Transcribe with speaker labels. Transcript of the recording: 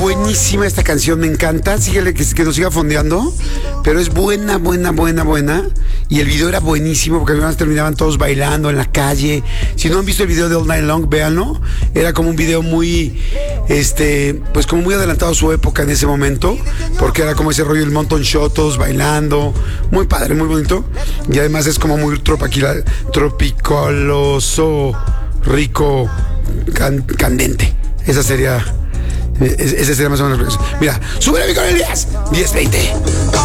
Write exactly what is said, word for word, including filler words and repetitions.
Speaker 1: buenísima esta canción, me encanta. Síguele que, que nos siga fondeando. Pero es buena, buena, buena, buena. Y el video era buenísimo porque además terminaban todos bailando en la calle. Si no han visto el video de All Night Long, véanlo. Era como un video muy, este, pues como muy adelantado a su época en ese momento. Porque era como ese rollo del montón shot, todos bailando. Muy padre, muy bonito. Y además es como muy tropical, tropicaloso, rico, can, candente. Esa sería, esa sería más o menos. Mira, sube a mi con Elías, diez veinte.